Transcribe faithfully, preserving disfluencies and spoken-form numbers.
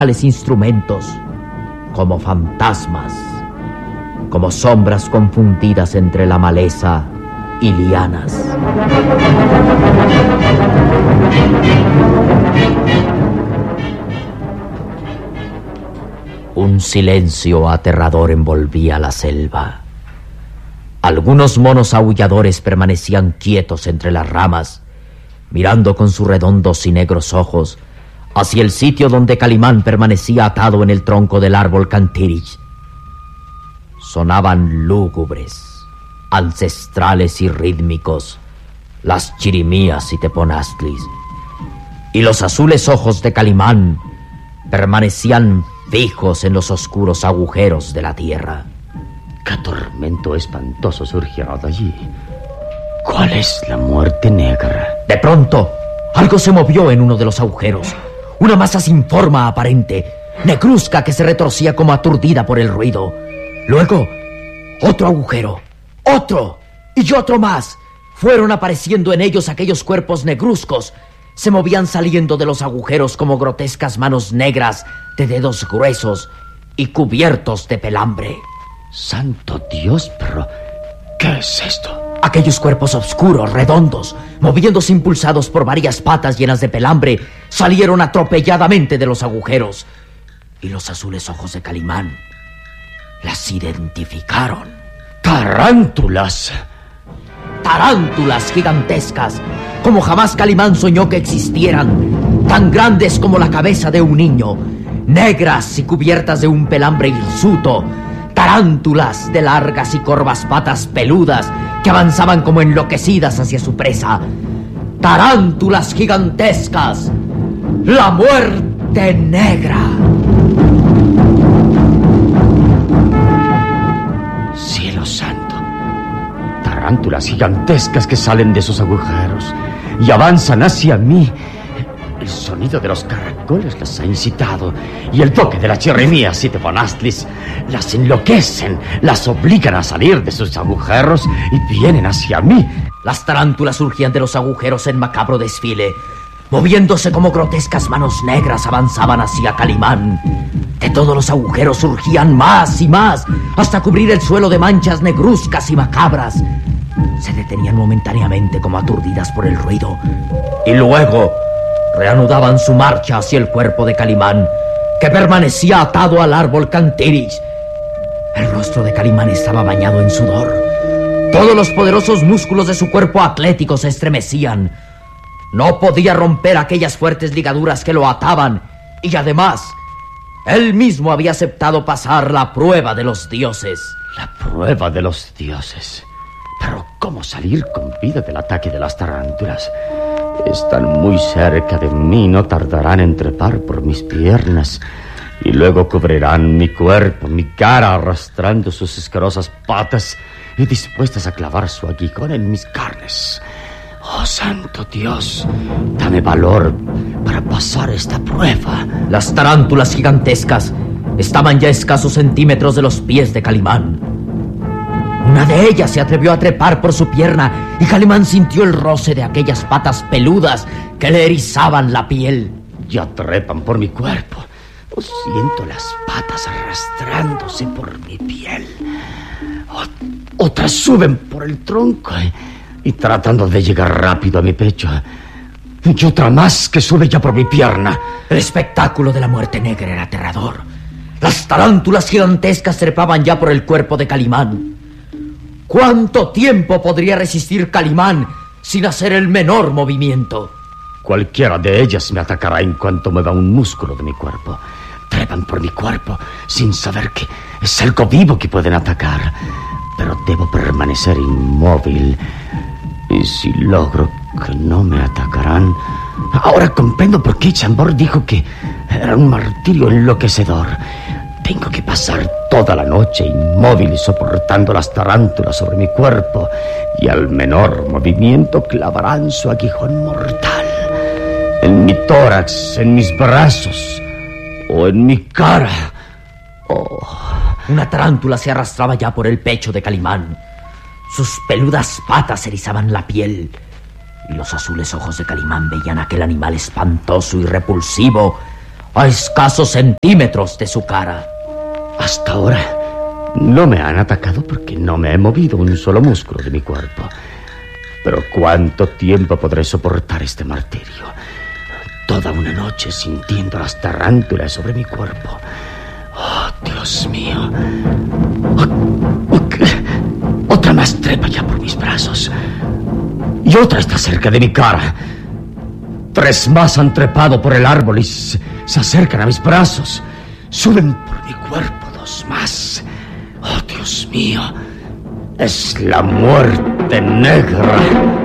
instrumentos, como fantasmas, como sombras confundidas entre la maleza y lianas. Un silencio aterrador envolvía la selva. Algunos monos aulladores permanecían quietos entre las ramas, mirando con sus redondos y negros ojos hacia el sitio donde Calimán permanecía atado en el tronco del árbol Cantirich. Sonaban lúgubres, ancestrales y rítmicos las chirimías y teponaztlis, y los azules ojos de Calimán permanecían fijos en los oscuros agujeros de la tierra. ¿Qué tormento espantoso surgirá de allí? ¿Cuál es la muerte negra? De pronto, algo se movió en uno de los agujeros. Una masa sin forma aparente, negruzca, que se retorcía como aturdida por el ruido. Luego, otro agujero, otro y otro más. Fueron apareciendo en ellos aquellos cuerpos negruzcos. Se movían saliendo de los agujeros como grotescas manos negras de dedos gruesos y cubiertos de pelambre. ¡Santo Dios! Pero, ¿qué es esto? Aquellos cuerpos oscuros, redondos, moviéndose impulsados por varias patas llenas de pelambre, salieron atropelladamente de los agujeros. Y los azules ojos de Calimán las identificaron. ¡Tarántulas! Tarántulas gigantescas, como jamás Calimán soñó que existieran, tan grandes como la cabeza de un niño, negras y cubiertas de un pelambre hirsuto. Tarántulas de largas y corvas patas peludas que avanzaban como enloquecidas hacia su presa. Tarántulas gigantescas. La muerte negra. Cielo santo. Tarántulas gigantescas que salen de sus agujeros y avanzan hacia mí. El sonido de los caracoles las ha incitado, y el toque de las chirimías y teponaztlis las enloquecen, las obligan a salir de sus agujeros y vienen hacia mí. Las tarántulas surgían de los agujeros en macabro desfile. Moviéndose como grotescas manos negras, avanzaban hacia Calimán. De todos los agujeros surgían más y más, hasta cubrir el suelo de manchas negruzcas y macabras. Se detenían momentáneamente como aturdidas por el ruido, y luego reanudaban su marcha hacia el cuerpo de Calimán, que permanecía atado al árbol Cantirich. El rostro de Calimán estaba bañado en sudor. Todos los poderosos músculos de su cuerpo atlético se estremecían. No podía romper aquellas fuertes ligaduras que lo ataban, y además, él mismo había aceptado pasar la prueba de los dioses. La prueba de los dioses. Pero ¿cómo salir con vida del ataque de las tarántulas? Están muy cerca de mí, no tardarán en trepar por mis piernas y luego cubrirán mi cuerpo, mi cara, arrastrando sus asquerosas patas y dispuestas a clavar su aguijón en mis carnes. ¡Oh, santo Dios! Dame valor para pasar esta prueba. Las tarántulas gigantescas estaban ya a escasos centímetros de los pies de Calimán. Una de ellas se atrevió a trepar por su pierna y Calimán sintió el roce de aquellas patas peludas que le erizaban la piel. Ya trepan por mi cuerpo. Oh, siento las patas arrastrándose por mi piel. Oh, otras suben por el tronco y, y tratando de llegar rápido a mi pecho. Y otra más que sube ya por mi pierna. El espectáculo de la muerte negra era aterrador. Las tarántulas gigantescas trepaban ya por el cuerpo de Calimán. ¿Cuánto tiempo podría resistir Calimán sin hacer el menor movimiento? Cualquiera de ellas me atacará en cuanto mueva un músculo de mi cuerpo. Trepan por mi cuerpo sin saber que es algo vivo que pueden atacar. Pero debo permanecer inmóvil. Y si logro que no me atacarán... Ahora comprendo por qué Chambord dijo que era un martirio enloquecedor. Tengo que pasar toda la noche inmóvil y soportando las tarántulas sobre mi cuerpo, y al menor movimiento clavarán su aguijón mortal en mi tórax, en mis brazos o en mi cara. Oh. Una tarántula se arrastraba ya por el pecho de Calimán. Sus peludas patas erizaban la piel, y los azules ojos de Calimán veían aquel animal espantoso y repulsivo a escasos centímetros de su cara. Hasta ahora no me han atacado porque no me he movido un solo músculo de mi cuerpo. Pero ¿cuánto tiempo podré soportar este martirio? Toda una noche sintiendo las tarántulas sobre mi cuerpo. Oh, Dios mío. Oh, oh, otra más trepa ya por mis brazos. Y otra está cerca de mi cara. Tres más han trepado por el árbol y se, se acercan a mis brazos. Suben por mi cuerpo dos más. Oh, Dios mío. Es la muerte negra.